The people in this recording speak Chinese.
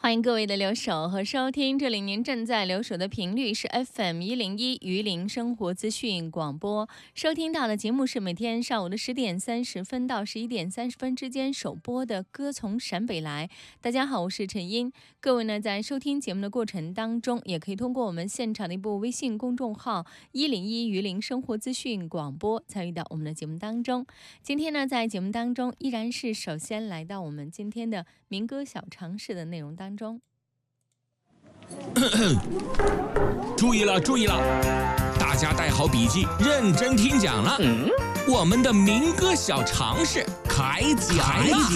欢迎各位的留守和收听，这里您正在留守的频率是 FM101榆林生活资讯广播，收听到的节目是每天上午的10点30分到11点30分之间首播的《歌从陕北来》。大家好，我是陈英。各位呢，在收听节目的过程当中，也可以通过我们现场的一部微信公众号101榆林生活资讯广播参与到我们的节目当中。今天呢，在节目当中依然是首先来到我们今天的民歌小常识的内容当中。 注意了，注意了！大家带好笔记，认真听讲了。我们的民歌小常识开讲了。